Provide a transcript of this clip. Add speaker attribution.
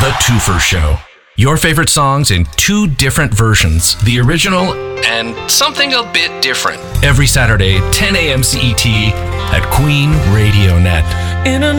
Speaker 1: The Twofer Show. Your favorite songs in two different versions, the original and something a bit different. Every Saturday, 10 a.m. CET at Queen Radio Net.